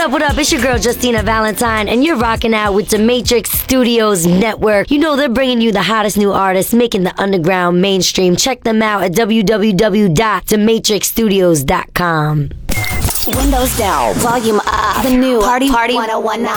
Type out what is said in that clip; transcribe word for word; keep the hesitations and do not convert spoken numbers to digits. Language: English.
up, what up? It's your girl, Justina Valentine, and you're rocking out with the Matrix Studios Network. You know they're bringing you the hottest new artists, making the underground mainstream. Check them out at w w w dot the matrix studios dot com. Windows down, volume up. The new Party Party one oh one nine.